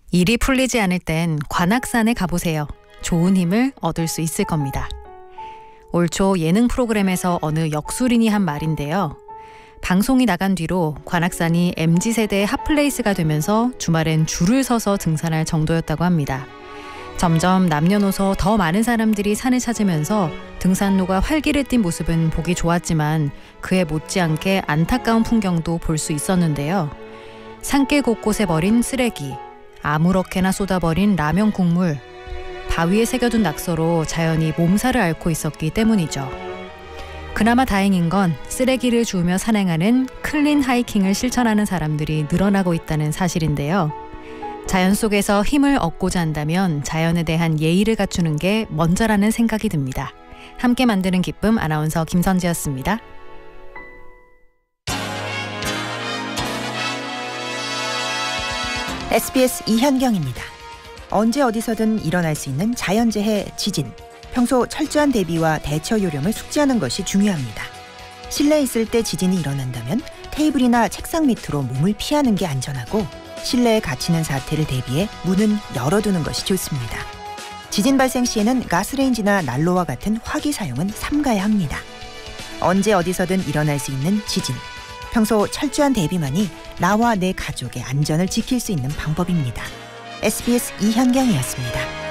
일이 풀리지 않을 땐 관악산에 가보세요. 좋은 힘을 얻을 수 있을 겁니다. 올 초 예능 프로그램에서 어느 역술인이 한 말인데요. 방송이 나간 뒤로 관악산이 MZ세대의 핫플레이스가 되면서 주말엔 줄을 서서 등산할 정도였다고 합니다. 점점 남녀노소 더 많은 사람들이 산을 찾으면서 등산로가 활기를 띈 모습은 보기 좋았지만 그에 못지않게 안타까운 풍경도 볼 수 있었는데요. 산길 곳곳에 버린 쓰레기, 아무렇게나 쏟아버린 라면 국물, 바위에 새겨둔 낙서로 자연이 몸살을 앓고 있었기 때문이죠. 그나마 다행인 건 쓰레기를 주우며 산행하는 클린 하이킹을 실천하는 사람들이 늘어나고 있다는 사실인데요. 자연 속에서 힘을 얻고자 한다면 자연에 대한 예의를 갖추는 게 먼저라는 생각이 듭니다. 함께 만드는 기쁨, 아나운서 김선지였습니다. SBS 이현경입니다. 언제 어디서든 일어날 수 있는 자연재해, 지진. 평소 철저한 대비와 대처 요령을 숙지하는 것이 중요합니다. 실내에 있을 때 지진이 일어난다면 테이블이나 책상 밑으로 몸을 피하는 게 안전하고, 실내에 갇히는 사태를 대비해 문은 열어두는 것이 좋습니다. 지진 발생 시에는 가스레인지나 난로와 같은 화기 사용은 삼가야 합니다. 언제 어디서든 일어날 수 있는 지진. 평소 철저한 대비만이 나와 내 가족의 안전을 지킬 수 있는 방법입니다. SBS 이현경이었습니다.